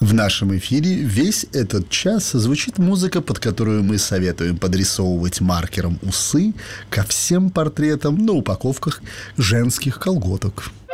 В нашем эфире весь этот час звучит музыка, под которую мы советуем подрисовывать маркером усы ко всем портретам на упаковках женских колготок.